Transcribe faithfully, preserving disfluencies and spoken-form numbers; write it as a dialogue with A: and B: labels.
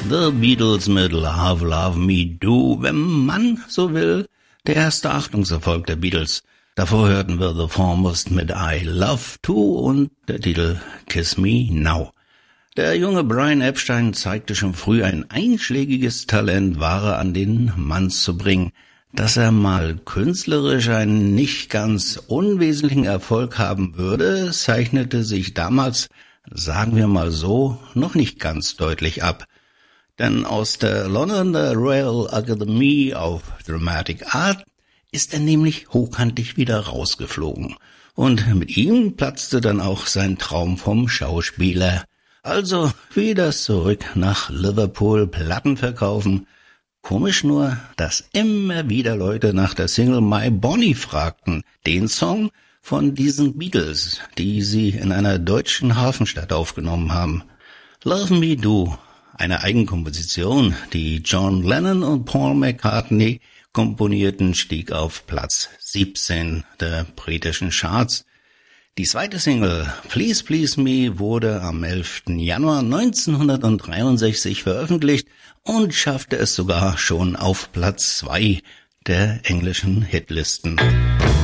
A: The Beatles mit Love, Love Me Do, wenn man so will, der erste Achtungserfolg der Beatles. Davor hörten wir The Foremost mit I Love To und der Titel Kiss Me Now. Der junge Brian Epstein zeigte schon früh ein einschlägiges Talent, Ware an den Mann zu bringen. Dass er mal künstlerisch einen nicht ganz unwesentlichen Erfolg haben würde, zeichnete sich damals, sagen wir mal so, noch nicht ganz deutlich ab. Denn aus der Londoner Royal Academy of Dramatic Art ist er nämlich hochkantig wieder rausgeflogen. Und mit ihm platzte dann auch sein Traum vom Schauspieler. Also wieder zurück nach Liverpool, Platten verkaufen. Komisch nur, dass immer wieder Leute nach der Single My Bonnie fragten, den Song von diesen Beatles, die sie in einer deutschen Hafenstadt aufgenommen haben. Love Me Do, eine Eigenkomposition, die John Lennon und Paul McCartney komponierten, stieg auf Platz siebzehn der britischen Charts. Die zweite Single, Please Please Me, wurde am elften Januar neunzehnhundertdreiundsechzig veröffentlicht und schaffte es sogar schon auf Platz zwei der englischen Hitlisten.